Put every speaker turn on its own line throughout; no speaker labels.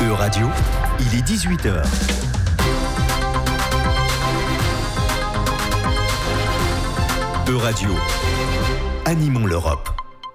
E-Radio, il est 18h. E-Radio, animons l'Europe.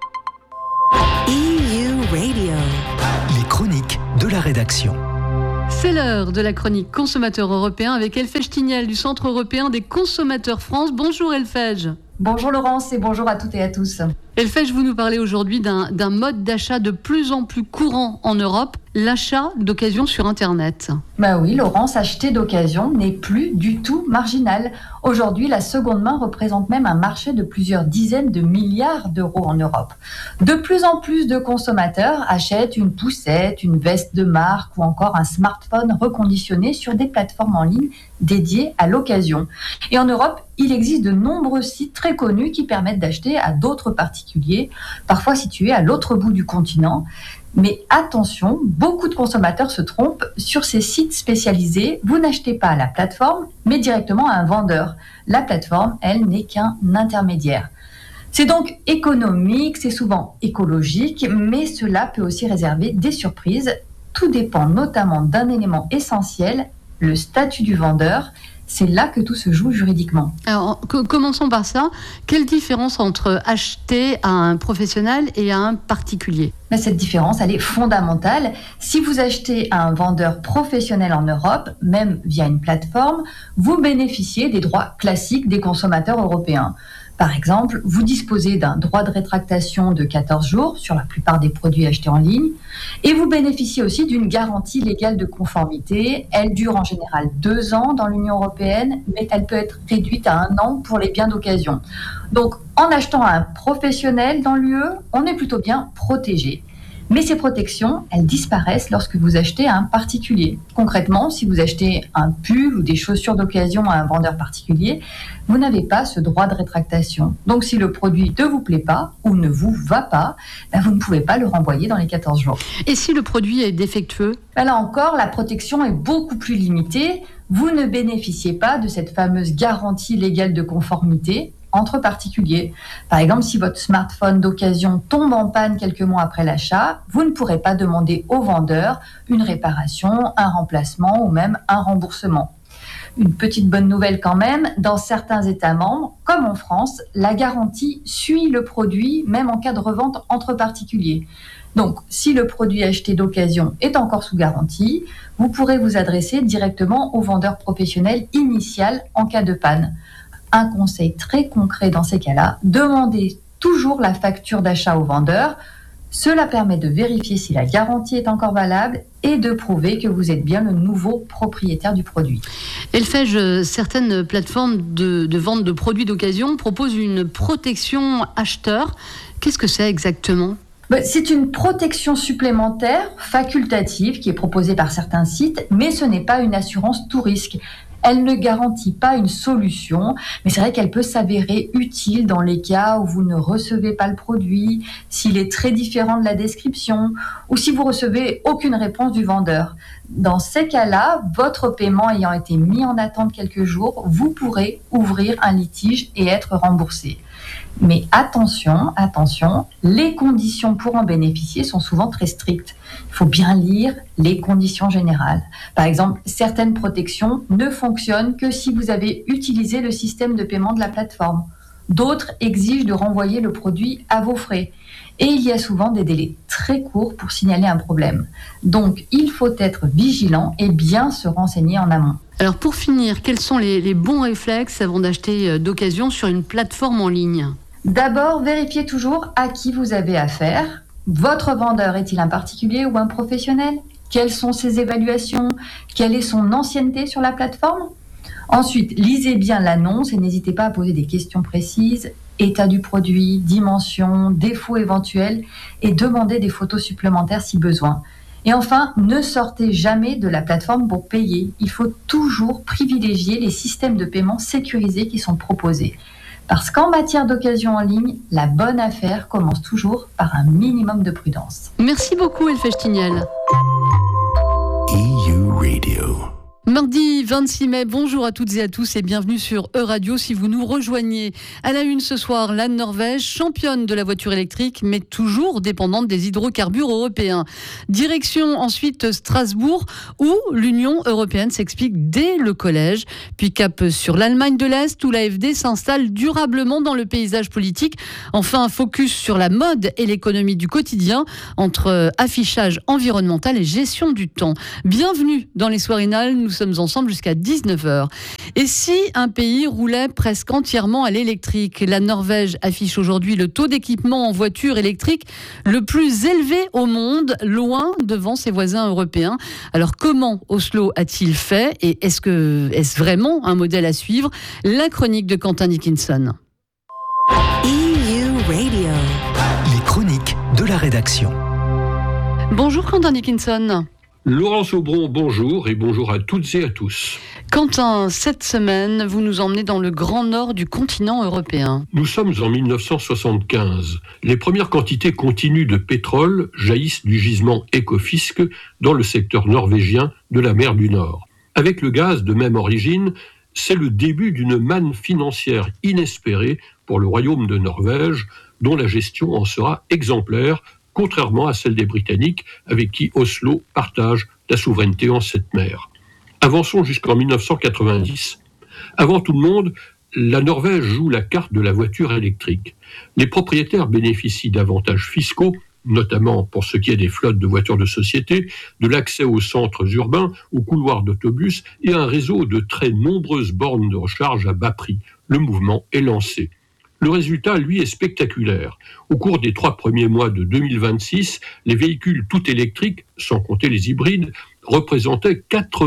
EU Radio.
Les chroniques de la rédaction.
C'est l'heure de la chronique consommateur européen avec Elfège Tignel du Centre européen des consommateurs France. Bonjour Elfège.
Bonjour Laurence et bonjour à toutes et à tous.
Elfège, vous nous parlez aujourd'hui d'un mode d'achat de plus en plus courant en Europe, l'achat d'occasion sur Internet.
Oui Laurence, acheter d'occasion n'est plus du tout marginal. Aujourd'hui, la seconde main représente même un marché de plusieurs dizaines de milliards d'euros en Europe. De plus en plus de consommateurs achètent une poussette, une veste de marque ou encore un smartphone reconditionné sur des plateformes en ligne dédiées à l'occasion. Et en Europe, il existe de nombreux sites très connus qui permettent d'acheter à d'autres particuliers, parfois situés à l'autre bout du continent. Mais attention, beaucoup de consommateurs se trompent. Sur ces sites spécialisés, vous n'achetez pas à la plateforme, mais directement à un vendeur. La plateforme, elle, n'est qu'un intermédiaire. C'est donc économique, c'est souvent écologique, mais cela peut aussi réserver des surprises. Tout dépend notamment d'un élément essentiel, le statut du vendeur. C'est là que tout se joue juridiquement.
Alors, commençons par ça. Quelle différence entre acheter à un professionnel et à un particulier ?
Cette différence, elle est fondamentale. Si vous achetez à un vendeur professionnel en Europe, même via une plateforme, vous bénéficiez des droits classiques des consommateurs européens. Par exemple, vous disposez d'un droit de rétractation de 14 jours sur la plupart des produits achetés en ligne et vous bénéficiez aussi d'une garantie légale de conformité. Elle dure en général 2 ans dans l'Union européenne, mais elle peut être réduite à 1 an pour les biens d'occasion. Donc, en achetant à un professionnel dans l'UE, on est plutôt bien protégé. Mais ces protections, elles disparaissent lorsque vous achetez à un particulier. Concrètement, si vous achetez un pull ou des chaussures d'occasion à un vendeur particulier, vous n'avez pas ce droit de rétractation. Donc si le produit ne vous plaît pas ou ne vous va pas, vous ne pouvez pas le renvoyer dans les 14 jours.
Et si le produit est défectueux ?
Là encore, la protection est beaucoup plus limitée. Vous ne bénéficiez pas de cette fameuse garantie légale de conformité entre particuliers. Par exemple, si votre smartphone d'occasion tombe en panne quelques mois après l'achat, vous ne pourrez pas demander au vendeur une réparation, un remplacement ou même un remboursement. Une petite bonne nouvelle quand même, dans certains États membres, comme en France, la garantie suit le produit, même en cas de revente entre particuliers. Donc, si le produit acheté d'occasion est encore sous garantie, vous pourrez vous adresser directement au vendeur professionnel initial en cas de panne. Un conseil très concret dans ces cas-là, demandez toujours la facture d'achat au vendeur. Cela permet de vérifier si la garantie est encore valable et de prouver que vous êtes bien le nouveau propriétaire du produit.
Elfège, certaines plateformes de vente de produits d'occasion proposent une protection acheteur. Qu'est-ce que c'est exactement ?
C'est une protection supplémentaire facultative qui est proposée par certains sites, mais ce n'est pas une assurance tout risque. Elle ne garantit pas une solution, mais c'est vrai qu'elle peut s'avérer utile dans les cas où vous ne recevez pas le produit, s'il est très différent de la description, ou si vous recevez aucune réponse du vendeur. Dans ces cas-là, votre paiement ayant été mis en attente quelques jours, vous pourrez ouvrir un litige et être remboursé. Mais attention, les conditions pour en bénéficier sont souvent très strictes. Il faut bien lire les conditions générales. Par exemple, certaines protections ne fonctionnent que si vous avez utilisé le système de paiement de la plateforme. D'autres exigent de renvoyer le produit à vos frais. Et il y a souvent des délais très courts pour signaler un problème. Donc, il faut être vigilant et bien se renseigner en amont.
Alors pour finir, quels sont les bons réflexes avant d'acheter d'occasion sur une plateforme en ligne ?
D'abord, vérifiez toujours à qui vous avez affaire. Votre vendeur est-il un particulier ou un professionnel ? Quelles sont ses évaluations ? Quelle est son ancienneté sur la plateforme ? Ensuite, lisez bien l'annonce et n'hésitez pas à poser des questions précises. État du produit, dimension, défauts éventuels et demandez des photos supplémentaires si besoin. Et enfin, ne sortez jamais de la plateforme pour payer. Il faut toujours privilégier les systèmes de paiement sécurisés qui sont proposés. Parce qu'en matière d'occasion en ligne, la bonne affaire commence toujours par un minimum de prudence.
Merci beaucoup Elfège Tignel.
EU Radio.
Mardi 26 mai, bonjour à toutes et à tous et bienvenue sur E-Radio si vous nous rejoignez. À la une ce soir, la Norvège, championne de la voiture électrique, mais toujours dépendante des hydrocarbures européens. Direction ensuite Strasbourg, où l'Union européenne s'explique dès le collège. Puis cap sur l'Allemagne de l'Est, où l'AfD s'installe durablement dans le paysage politique. Enfin, focus sur la mode et l'économie du quotidien, entre affichage environnemental et gestion du temps. Bienvenue dans les soirinales, nous sommes ensemble jusqu'à 19h. Et si un pays roulait presque entièrement à l'électrique? La Norvège affiche aujourd'hui le taux d'équipement en voitures électriques le plus élevé au monde, loin devant ses voisins européens. Alors comment Oslo a-t-il fait et est-ce vraiment un modèle à suivre? La chronique de Quentin Dickinson.
EU Radio. Les chroniques de la rédaction.
Bonjour Quentin Dickinson.
Laurence Aubron, bonjour et bonjour à toutes et à tous.
Quentin, cette semaine, vous nous emmenez dans le grand nord du continent européen.
Nous sommes en 1975. Les premières quantités continues de pétrole jaillissent du gisement Ekofisk dans le secteur norvégien de la mer du Nord. Avec le gaz de même origine, c'est le début d'une manne financière inespérée pour le royaume de Norvège, dont la gestion en sera exemplaire, contrairement à celle des Britanniques, avec qui Oslo partage la souveraineté en cette mer. Avançons jusqu'en 1990. Avant tout le monde, la Norvège joue la carte de la voiture électrique. Les propriétaires bénéficient d'avantages fiscaux, notamment pour ce qui est des flottes de voitures de société, de l'accès aux centres urbains, aux couloirs d'autobus et un réseau de très nombreuses bornes de recharge à bas prix. Le mouvement est lancé. Le résultat, lui, est spectaculaire. Au cours des 3 premiers mois de 2026, les véhicules tout électriques, sans compter les hybrides, représentaient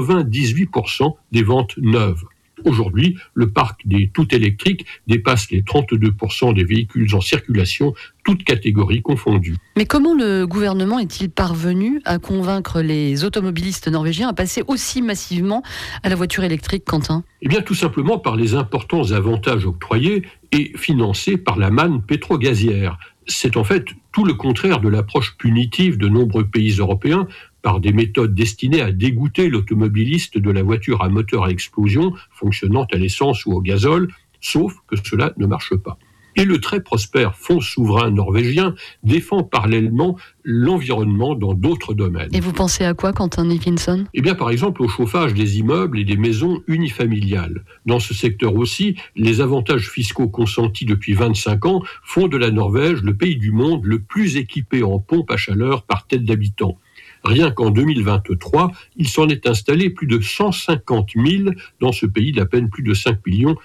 98% des ventes neuves. Aujourd'hui, le parc des tout électriques dépasse les 32% des véhicules en circulation, toutes catégories confondues.
Mais comment le gouvernement est-il parvenu à convaincre les automobilistes norvégiens à passer aussi massivement à la voiture électrique, Quentin ?
Eh bien, tout simplement par les importants avantages octroyés et financés par la manne pétro-gazière. C'est en fait tout le contraire de l'approche punitive de nombreux pays européens par des méthodes destinées à dégoûter l'automobiliste de la voiture à moteur à explosion fonctionnant à l'essence ou au gazole, sauf que cela ne marche pas. Et le très prospère Fonds souverain norvégien défend parallèlement l'environnement dans d'autres domaines.
Et vous pensez à quoi, Quentin Dickinson ?
Eh bien, par exemple, au chauffage des immeubles et des maisons unifamiliales. Dans ce secteur aussi, les avantages fiscaux consentis depuis 25 ans font de la Norvège le pays du monde le plus équipé en pompes à chaleur par tête d'habitant. Rien qu'en 2023, il s'en est installé plus de 150 000 dans ce pays d'à peine plus de 5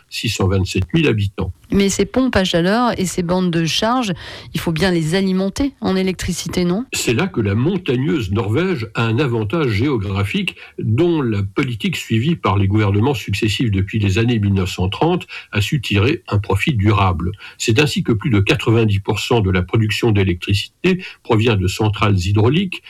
627 000 habitants.
Mais ces pompes à chaleur et ces bandes de charge, il faut bien les alimenter en électricité, non ?
C'est là que la montagneuse Norvège a un avantage géographique dont la politique suivie par les gouvernements successifs depuis les années 1930 a su tirer un profit durable. C'est ainsi que plus de 90% de la production d'électricité provient de centrales hydrauliques,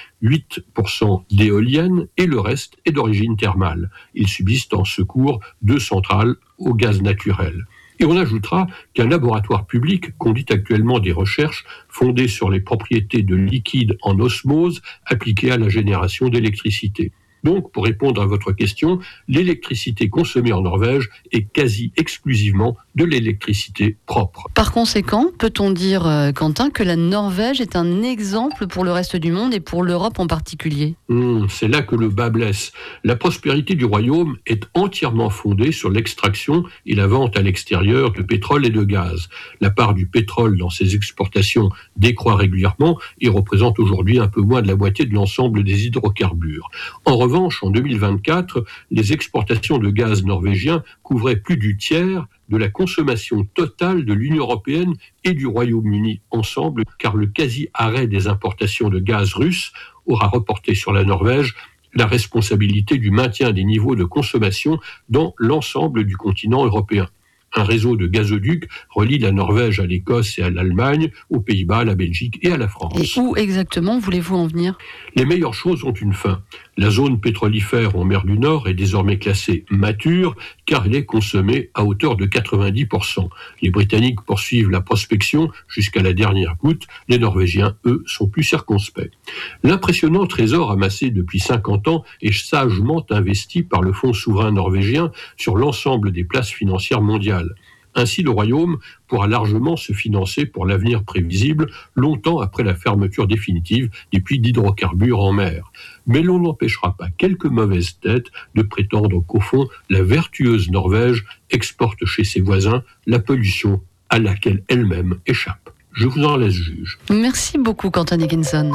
8% d'éoliennes et le reste est d'origine thermale. Il subsiste en secours 2 centrales au gaz naturel. Et on ajoutera qu'un laboratoire public conduit actuellement des recherches fondées sur les propriétés de liquide en osmose appliquées à la génération d'électricité. Donc, pour répondre à votre question, l'électricité consommée en Norvège est quasi exclusivement de l'électricité propre.
Par conséquent, peut-on dire, Quentin, que la Norvège est un exemple pour le reste du monde et pour l'Europe en particulier ?
C'est là que le bas blesse. La prospérité du royaume est entièrement fondée sur l'extraction et la vente à l'extérieur de pétrole et de gaz. La part du pétrole dans ses exportations décroît régulièrement et représente aujourd'hui un peu moins de la moitié de l'ensemble des hydrocarbures. En revanche, en 2024, les exportations de gaz norvégien couvraient plus du tiers de la consommation totale de l'Union européenne et du Royaume-Uni ensemble, car le quasi-arrêt des importations de gaz russe aura reporté sur la Norvège la responsabilité du maintien des niveaux de consommation dans l'ensemble du continent européen. Un réseau de gazoducs relie la Norvège à l'Écosse et à l'Allemagne, aux Pays-Bas, à la Belgique et à la France.
Et où exactement voulez-vous en venir ?
Les meilleures choses ont une fin. La zone pétrolifère en mer du Nord est désormais classée mature, car elle est consommée à hauteur de 90%. Les Britanniques poursuivent la prospection jusqu'à la dernière goutte, les Norvégiens, eux, sont plus circonspects. L'impressionnant trésor amassé depuis 50 ans est sagement investi par le Fonds souverain norvégien sur l'ensemble des places financières mondiales. Ainsi, le Royaume pourra largement se financer pour l'avenir prévisible, longtemps après la fermeture définitive des puits d'hydrocarbures en mer. Mais l'on n'empêchera pas quelques mauvaises têtes de prétendre qu'au fond, la vertueuse Norvège exporte chez ses voisins la pollution à laquelle elle-même échappe. Je vous en laisse juge.
Merci beaucoup, Quentin Higginson.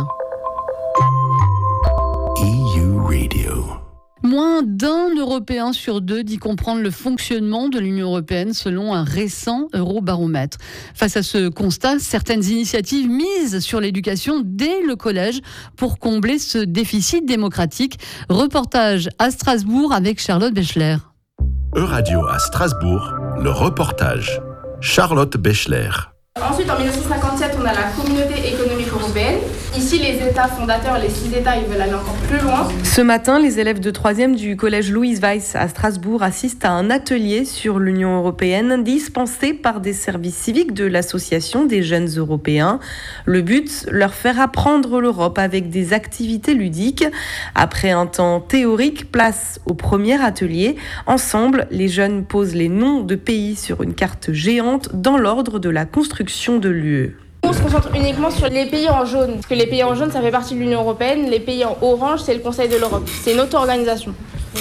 EU Radio.
Moins d'un Européen sur deux dit comprendre le fonctionnement de l'Union européenne selon un récent Eurobaromètre. Face à ce constat, certaines initiatives misent sur l'éducation dès le collège pour combler ce déficit démocratique. Reportage à Strasbourg avec Charlotte Bechler.
Euradio à Strasbourg, le reportage. Charlotte Bechler.
Ensuite, en 1957, on a la Communauté économique européenne. Ici, les États fondateurs, les 6 États, ils veulent aller encore plus loin.
Ce matin, les élèves de 3e du collège Louise Weiss à Strasbourg assistent à un atelier sur l'Union européenne dispensé par des services civiques de l'Association des jeunes européens. Le but, leur faire apprendre l'Europe avec des activités ludiques. Après un temps théorique, place au premier atelier. Ensemble, les jeunes posent les noms de pays sur une carte géante dans l'ordre de la construction de l'UE.
On se concentre uniquement sur les pays en jaune, parce que les pays en jaune, ça fait partie de l'Union européenne. Les pays en orange, c'est le Conseil de l'Europe. C'est une auto-organisation.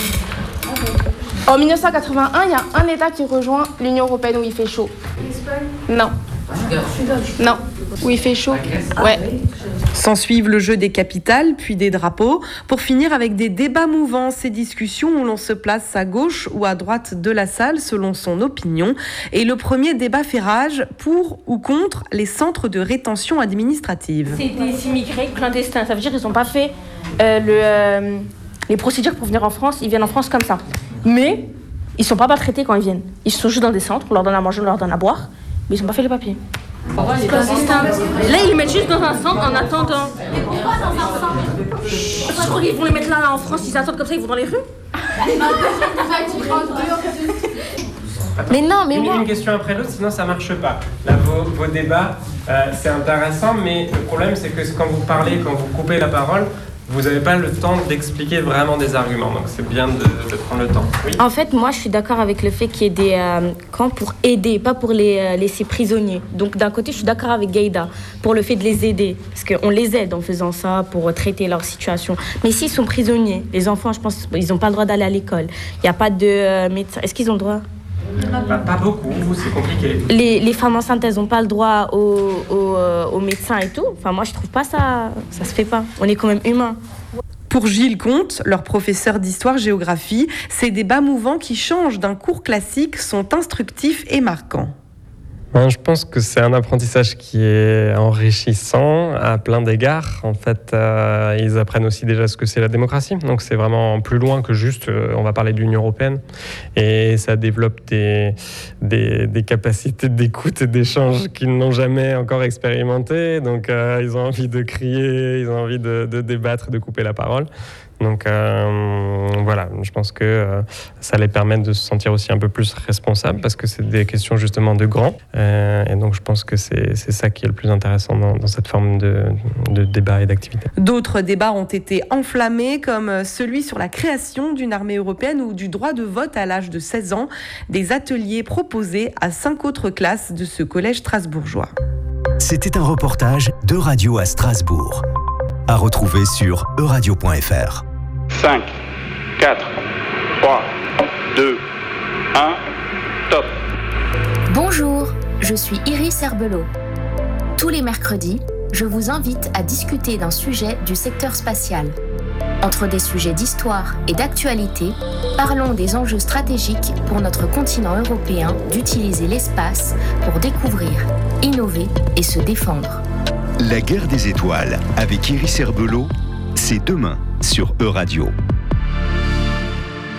En 1981, il y a un État qui rejoint l'Union européenne où il fait chaud. Non. Non. Où il fait chaud. Ouais.
S'ensuivent le jeu des capitales, puis des drapeaux, pour finir avec des débats mouvants, ces discussions où l'on se place à gauche ou à droite de la salle selon son opinion. Et le premier débat fait rage pour ou contre les centres de rétention administrative.
C'est des immigrés clandestins, ça veut dire qu'ils n'ont pas fait les procédures pour venir en France, ils viennent en France comme ça. Mais ils ne sont pas maltraités quand ils viennent. Ils sont juste dans des centres, on leur donne à manger, on leur donne à boire, mais ils n'ont pas fait les papiers. Là, ils les mettent juste dans un centre en attendant. Pourquoi dans un centre? Je crois qu'ils vont les mettre là en France, ils attendent comme ça, ils vont dans les rues.
Mais non, mais moi...
Une question après l'autre, sinon ça marche pas. Là, vos débats, c'est intéressant, mais le problème, c'est que quand vous parlez, quand vous coupez la parole, vous n'avez pas le temps d'expliquer vraiment des arguments, donc c'est bien de prendre le temps. Oui.
En fait, moi, je suis d'accord avec le fait qu'il y ait des camps pour aider, pas pour les laisser prisonniers. Donc, d'un côté, je suis d'accord avec Gaïda pour le fait de les aider, parce qu'on les aide en faisant ça pour traiter leur situation. Mais s'ils sont prisonniers, les enfants, je pense, ils n'ont pas le droit d'aller à l'école. Il n'y a pas de médecin. Est-ce qu'ils ont le droit ?
Pas beaucoup, c'est compliqué.
Les femmes enceintes, elles n'ont pas le droit aux médecins et tout. Enfin, moi, je trouve pas ça se fait pas. On est quand même humains.
Pour Gilles Comte, leur professeur d'histoire-géographie, ces débats mouvants qui changent d'un cours classique sont instructifs et marquants.
Je pense que c'est un apprentissage qui est enrichissant à plein d'égards. En fait, ils apprennent aussi déjà ce que c'est la démocratie. Donc c'est vraiment plus loin que juste, on va parler de l'Union européenne. Et ça développe des capacités d'écoute et d'échange qu'ils n'ont jamais encore expérimentées. Donc ils ont envie de crier, ils ont envie de débattre, de couper la parole. Donc voilà, je pense que ça les permet de se sentir aussi un peu plus responsables parce que c'est des questions justement de grands. Et donc je pense que c'est ça qui est le plus intéressant dans cette forme de débat et d'activité.
D'autres débats ont été enflammés comme celui sur la création d'une armée européenne ou du droit de vote à l'âge de 16 ans. Des ateliers proposés à 5 autres classes de ce collège strasbourgeois.
C'était un reportage d'Euradio à Strasbourg. À retrouver sur euradio.fr.
5, 4, 3, 2, 1, top.
Bonjour, je suis Iris Herbelot. Tous les mercredis, je vous invite à discuter d'un sujet du secteur spatial. Entre des sujets d'histoire et d'actualité, parlons des enjeux stratégiques pour notre continent européen d'utiliser l'espace pour découvrir, innover et se défendre.
La guerre des étoiles avec Iris Herbelot, c'est demain sur Euradio.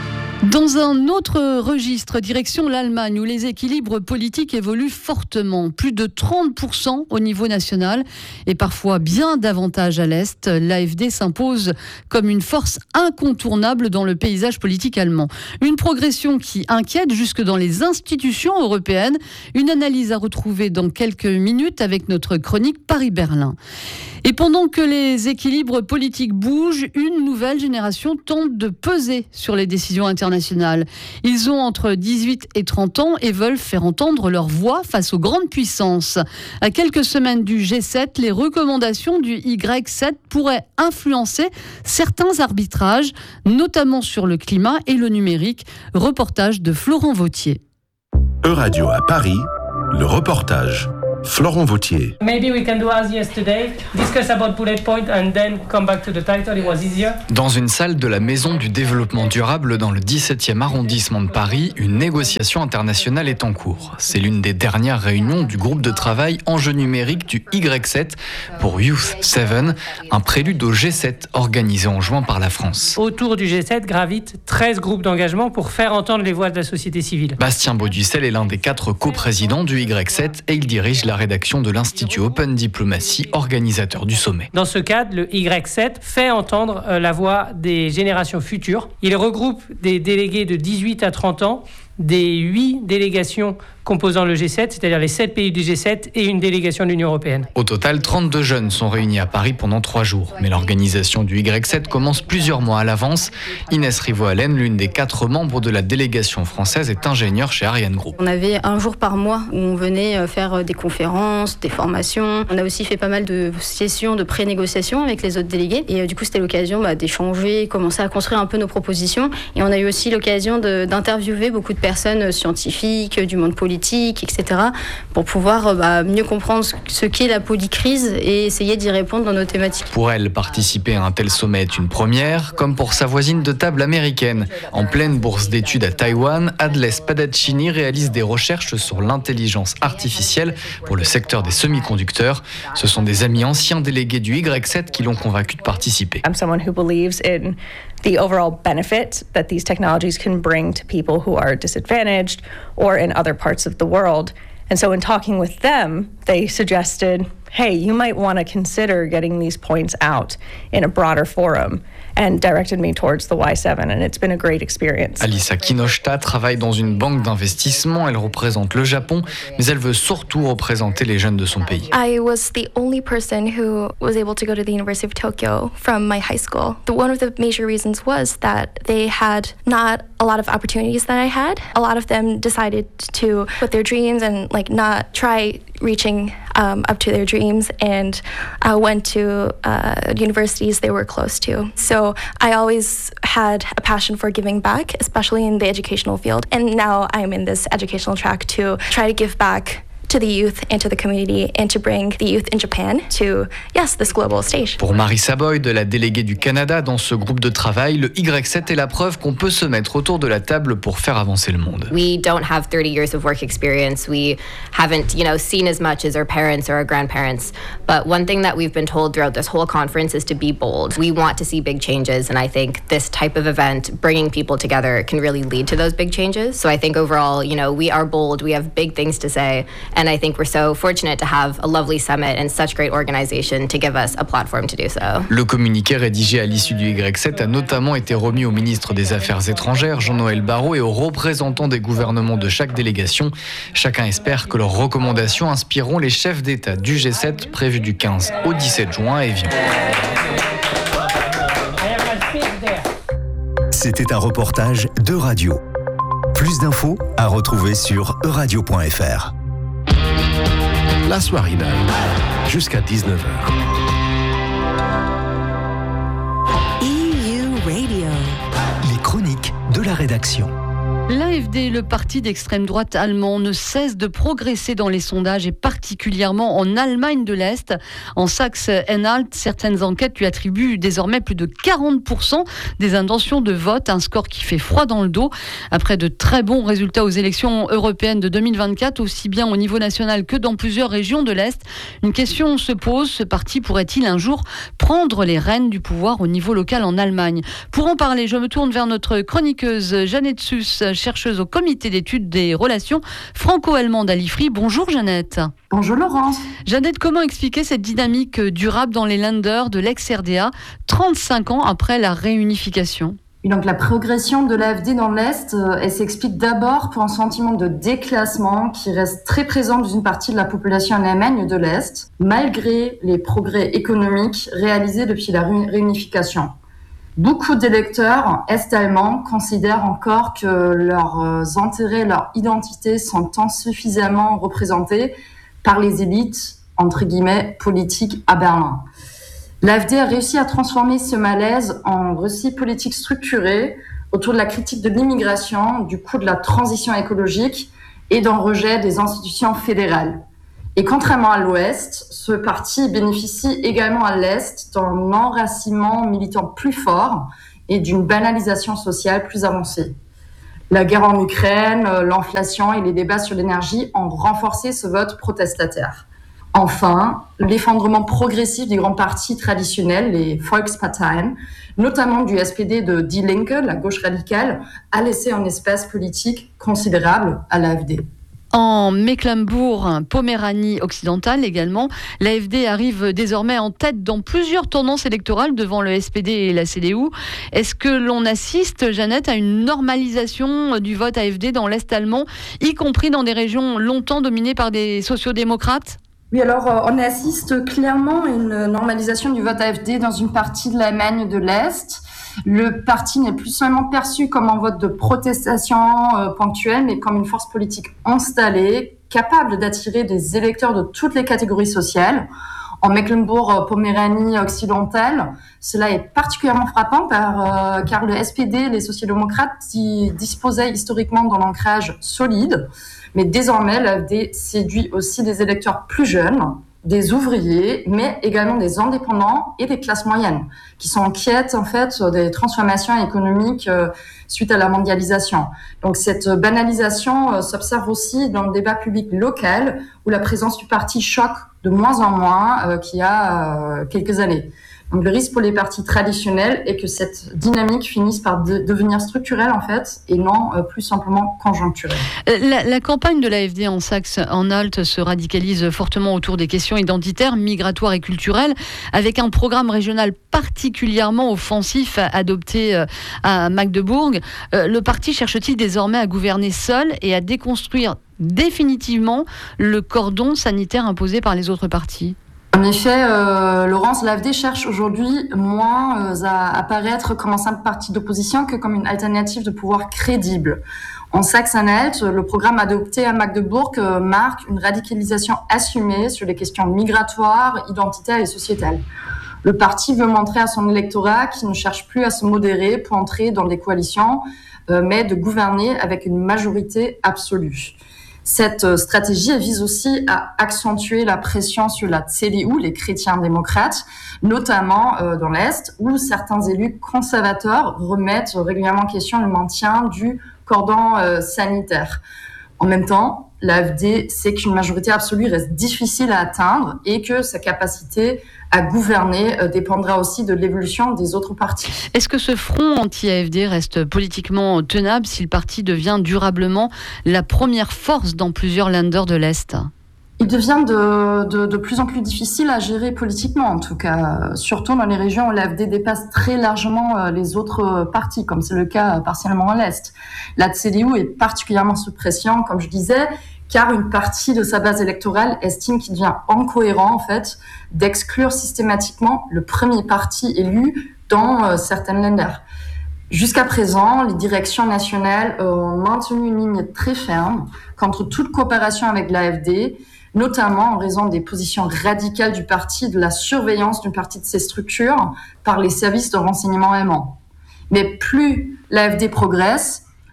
Dans un autre registre, direction l'Allemagne, où les équilibres politiques évoluent fortement. Plus de 30% au niveau national et parfois bien davantage à l'Est. L'AfD s'impose comme une force incontournable dans le paysage politique allemand. Une progression qui inquiète jusque dans les institutions européennes. Une analyse à retrouver dans quelques minutes avec notre chronique Paris-Berlin. Et pendant que les équilibres politiques bougent, une nouvelle génération tente de peser sur les décisions internationales. Ils ont entre 18 et 30 ans et veulent faire entendre leur voix face aux grandes puissances. À quelques semaines du G7, les recommandations du Y7 pourraient influencer certains arbitrages, notamment sur le climat et le numérique. Reportage de Florent Vautier.
Euradio à Paris, le reportage. Florent Vautier.
Maybe we can do as yesterday, discuss about bullet point and then come back to the title. It was easier.
Dans une salle de la Maison du Développement Durable dans le 17e arrondissement de Paris, une négociation internationale est en cours. C'est l'une des dernières réunions du groupe de travail enjeux numériques du Y7 pour Youth 7, un prélude au G7 organisé en juin par la France.
Autour du G7 gravitent 13 groupes d'engagement pour faire entendre les voix de la société civile.
Bastien Baudussel est l'un des 4 coprésidents du Y7 et il dirige la rédaction de l'Institut Open Diplomacy, organisateur du sommet.
Dans ce cadre, le Y7 fait entendre la voix des générations futures. Il regroupe des délégués de 18 à 30 ans, des 8 délégations composant le G7, c'est-à-dire les 7 pays du G7 et une délégation de l'Union européenne.
Au total, 32 jeunes sont réunis à Paris pendant 3 jours. Mais l'organisation du Y7 commence plusieurs mois à l'avance. Inès Rivoalen, l'une des 4 membres de la délégation française, est ingénieure chez Ariane Group.
On avait un jour par mois où on venait faire des conférences, des formations. On a aussi fait pas mal de sessions de pré-négociation avec les autres délégués. Et du coup, c'était l'occasion d'échanger, commencer à construire un peu nos propositions. Et on a eu aussi l'occasion d'interviewer beaucoup de personnes scientifiques, du monde politique, etc., pour pouvoir mieux comprendre ce qu'est la polycrise et essayer d'y répondre dans nos thématiques.
Pour elle, participer à un tel sommet est une première, comme pour sa voisine de table américaine. En pleine bourse d'études à Taïwan, Adles Padaccini réalise des recherches sur l'intelligence artificielle pour le secteur des semi-conducteurs. Ce sont des amis anciens délégués du Y7 qui l'ont convaincu de participer.
I'm someone who believes in the overall benefit that these technologies can bring to people who are disadvantaged or in other parts of the world. And so in talking with them, they suggested, hey, you might want to consider getting these points out in a broader forum, and directed me towards the Y7, and it's been a great experience.
Alisa Kinoshita travaille dans une banque d'investissement. Elle représente le Japon, mais elle veut surtout représenter les jeunes de son pays.
I was the only person who was able to go to the University of Tokyo from my high school. One of the major reasons was that they had not a lot of opportunities that I had. A lot of them decided to put their dreams and not try reaching up to their dreams, and went to universities they were close to. So I always had a passion for giving back, especially in the educational field. And now I'm in this educational track to try to give back to the youth and to the community and to bring the youth in Japan to, this global stage.
Pour Marissa Boyd, la déléguée du Canada dans ce groupe de travail, le Y7 est la preuve qu'on peut se mettre autour de la table pour faire avancer le monde.
We don't have 30 years of work experience. We haven't, seen as much as our parents or our grandparents. But one thing that we've been told throughout this whole conference is to be bold. We want to see big changes, and I think this type of event, bringing people together, can really lead to those big changes. So I think overall, we are bold. We have big things to say. And I think we're so fortunate to have a lovely summit and such great organization to give us a platform to do so.
Le communiqué rédigé à l'issue du Y7 a notamment été remis au ministre des Affaires étrangères, Jean-Noël Barrot, et aux représentants des gouvernements de chaque délégation. Chacun espère que leurs recommandations inspireront les chefs d'État du G7 prévus du 15 au 17 juin à Évian.
C'était un reportage d'Euradio. Plus d'infos à retrouver sur euradio.fr.
La Soirinale, jusqu'à 19h.
EU Radio. Les chroniques de la rédaction.
L'AfD, le parti d'extrême droite allemand, ne cesse de progresser dans les sondages et particulièrement en Allemagne de l'Est. En Saxe-Anhalt, certaines enquêtes lui attribuent désormais plus de 40% des intentions de vote, un score qui fait froid dans le dos. Après de très bons résultats aux élections européennes de 2024, aussi bien au niveau national que dans plusieurs régions de l'Est, une question se pose, ce parti pourrait-il un jour prendre les rênes du pouvoir au niveau local en Allemagne? Pour en parler, je me tourne vers notre chroniqueuse Jeannette Suss, chercheuse au comité d'études des relations franco-allemandes à l'IFRI. Bonjour Jeannette.
Bonjour Laurence.
Jeannette, comment expliquer cette dynamique durable dans les Länder de l'ex-RDA 35 ans après la réunification?
Et donc la progression de l'AfD dans l'Est, elle s'explique d'abord par un sentiment de déclassement qui reste très présent dans une partie de la population en Allemagne de l'Est, malgré les progrès économiques réalisés depuis la réunification. Beaucoup d'électeurs est-allemands considèrent encore que leurs intérêts, leur identité sont insuffisamment représentés par les élites, entre guillemets, politiques à Berlin. L'AfD a réussi à transformer ce malaise en récit politique structuré autour de la critique de l'immigration, du coût de la transition écologique et d'un rejet des institutions fédérales. Et contrairement à l'Ouest, ce parti bénéficie également à l'Est d'un enracinement militant plus fort et d'une banalisation sociale plus avancée. La guerre en Ukraine, l'inflation et les débats sur l'énergie ont renforcé ce vote protestataire. Enfin, l'effondrement progressif des grands partis traditionnels, les Volksparteien, notamment du SPD de Die Linke, la gauche radicale, a laissé un espace politique considérable à l'AfD.
En Mecklembourg-Poméranie occidentale également, l'AfD arrive désormais en tête dans plusieurs tendances électorales devant le SPD et la CDU. Est-ce que l'on assiste, Jeannette, à une normalisation du vote AfD dans l'Est allemand, y compris dans des régions longtemps dominées par des sociodémocrates ?
Oui, alors on assiste clairement à une normalisation du vote AfD dans une partie de l'Allemagne de l'Est. Le parti n'est plus seulement perçu comme un vote de protestation ponctuel, mais comme une force politique installée, capable d'attirer des électeurs de toutes les catégories sociales. En Mecklembourg-Poméranie occidentale, cela est particulièrement frappant car le SPD, les sociodémocrates, disposaient historiquement d'un ancrage solide. Mais désormais, l'AfD séduit aussi des électeurs plus jeunes, des ouvriers, mais également des indépendants et des classes moyennes, qui sont inquiètes en fait des transformations économiques suite à la mondialisation. Donc cette banalisation s'observe aussi dans le débat public local, où la présence du parti choque de moins en moins qu'il y a quelques années. Donc le risque pour les partis traditionnels est que cette dynamique finisse par devenir structurelle en fait, et non plus simplement conjoncturelle.
La campagne de l'AfD en Saxe-Anhalt se radicalise fortement autour des questions identitaires, migratoires et culturelles, avec un programme régional particulièrement offensif adopté à Magdebourg. Le parti cherche-t-il désormais à gouverner seul et à déconstruire définitivement le cordon sanitaire imposé par les autres partis ?
En effet, Laurence, l'AfD cherche aujourd'hui moins à apparaître comme un simple parti d'opposition que comme une alternative de pouvoir crédible. En Saxe-Anhalt, le programme adopté à Magdebourg marque une radicalisation assumée sur les questions migratoires, identitaires et sociétales. Le parti veut montrer à son électorat qu'il ne cherche plus à se modérer pour entrer dans des coalitions, mais de gouverner avec une majorité absolue. Cette stratégie vise aussi à accentuer la pression sur la CDU, les chrétiens démocrates, notamment dans l'Est, où certains élus conservateurs remettent régulièrement en question le maintien du cordon sanitaire. En même temps, l'AfD sait qu'une majorité absolue reste difficile à atteindre et que sa capacité à gouverner dépendra aussi de l'évolution des autres partis.
Est-ce que ce front anti-AfD reste politiquement tenable si le parti devient durablement la première force dans plusieurs Länder de l'Est ?
Il devient de plus en plus difficile à gérer politiquement, en tout cas, surtout dans les régions où l'AfD dépasse très largement les autres partis, comme c'est le cas partiellement à l'Est. La CDU est particulièrement sous pression, comme je disais, car une partie de sa base électorale estime qu'il devient incohérent, en fait, d'exclure systématiquement le premier parti élu dans certaines Länder. Jusqu'à présent, les directions nationales ont maintenu une ligne très ferme contre toute coopération avec l'AfD, notamment en raison des positions radicales du parti et de la surveillance d'une partie de ses structures par les services de renseignement allemands. Mais plus l'AfD progresse,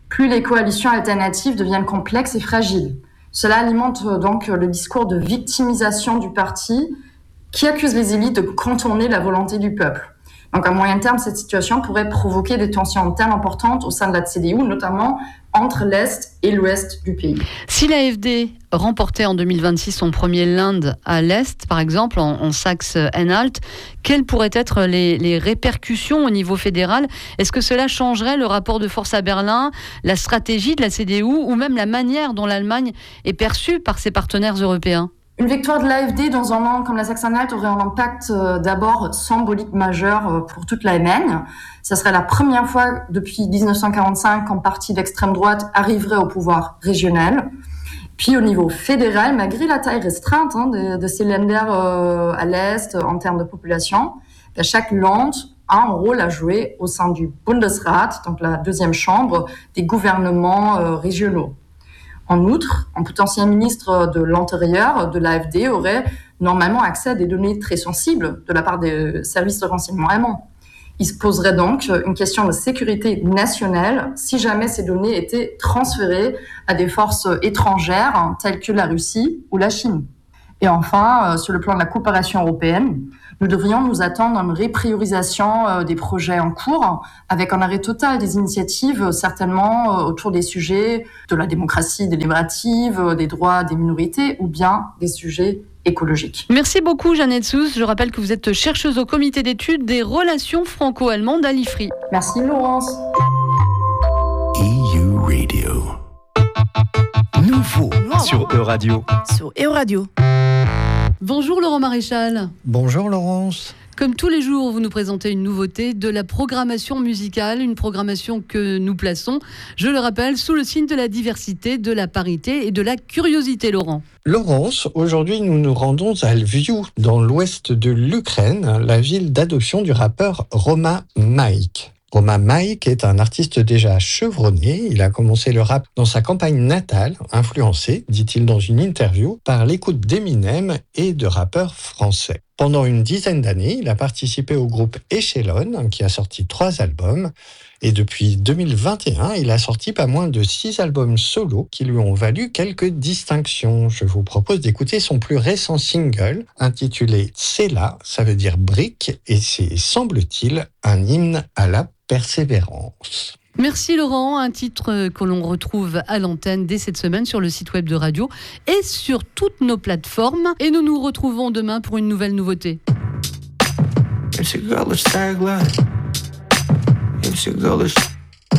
plus les coalitions alternatives deviennent complexes et fragiles. Cela alimente donc le discours de victimisation du parti qui accuse les élites de contourner la volonté du peuple. Donc à moyen terme, cette situation pourrait provoquer des tensions internes importantes au sein de la CDU, notamment entre l'Est et l'Ouest du pays.
Si l'AfD remportait en 2026 son premier Land à l'Est, par exemple, en Saxe-Anhalt, quelles pourraient être les répercussions au niveau fédéral ? Est-ce que cela changerait le rapport de force à Berlin, la stratégie de la CDU ou même la manière dont l'Allemagne est perçue par ses partenaires européens ?
Une victoire de l'AfD dans un land comme la Saxe-Anhalt aurait un impact d'abord symbolique majeur pour toute l'Allemagne. Ça serait la première fois depuis 1945 qu'un parti d'extrême droite arriverait au pouvoir régional. Puis au niveau fédéral, malgré la taille restreinte de ces Länder à l'Est en termes de population, chaque land a un rôle à jouer au sein du Bundesrat, donc la deuxième chambre des gouvernements régionaux. En outre, un potentiel ministre de l'Intérieur de l'AfD aurait normalement accès à des données très sensibles de la part des services de renseignement allemands. Il se poserait donc une question de sécurité nationale si jamais ces données étaient transférées à des forces étrangères telles que la Russie ou la Chine. Et enfin, sur le plan de la coopération européenne, nous devrions nous attendre à une repriorisation des projets en cours, avec un arrêt total des initiatives, certainement autour des sujets de la démocratie délibérative, des droits des minorités ou bien des sujets écologiques.
Merci beaucoup Jeannette Sousse. Je rappelle que vous êtes chercheuse au comité d'études des relations franco-allemandes à l'IFRI.
Merci Laurence.
EU Radio. Nouveau sur Euradio.
Sur Euradio.
Bonjour Laurent Maréchal.
Bonjour Laurence.
Comme tous les jours, vous nous présentez une nouveauté de la programmation musicale, une programmation que nous plaçons, je le rappelle, sous le signe de la diversité, de la parité et de la curiosité, Laurent.
Laurence, aujourd'hui nous nous rendons à Lviv, dans l'ouest de l'Ukraine, la ville d'adoption du rappeur Roma Mike. Roma Mike est un artiste déjà chevronné. Il a commencé le rap dans sa campagne natale, influencé, dit-il dans une interview, par l'écoute d'Eminem et de rappeurs français. Pendant une dizaine d'années, il a participé au groupe Echelon, qui a sorti 3 albums. Et depuis 2021, il a sorti pas moins de 6 albums solo qui lui ont valu quelques distinctions. Je vous propose d'écouter son plus récent single, intitulé « Tsela », ça veut dire « brique », et c'est, semble-t-il, un hymne à la persévérance.
Merci Laurent, un titre que l'on retrouve à l'antenne dès cette semaine sur le site web de Radio et sur toutes nos plateformes. Et nous nous retrouvons demain pour une nouvelle nouveauté.
It's your girl, it's Tag Life. It's your girl, it's